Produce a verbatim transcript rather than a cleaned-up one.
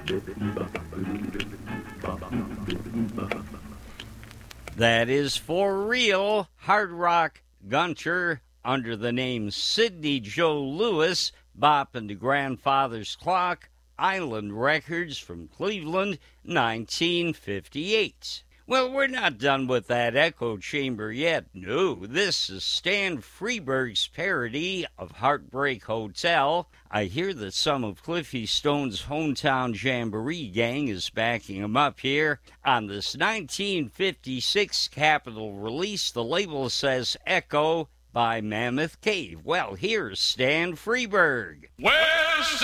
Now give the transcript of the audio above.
That is for real hard rock gunter under the name Sidney Joe Lewis, bopping the grandfather's clock, Island Records from Cleveland, nineteen fifty-eight. Well, we're not done with that echo chamber yet. No, this is Stan Freberg's parody of Heartbreak Hotel. I hear that some of Cliffy Stone's hometown jamboree gang is backing him up here. On this nineteen fifty-six Capitol release, the label says Echo by Mammoth Cave. Well, here's Stan Freberg. Well,